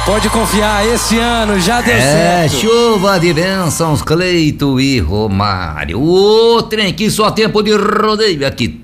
Pode confiar, esse ano já deu certo. Chuva de bênçãos, Cleito e Romário. O trem que só tempo de rodeio aqui.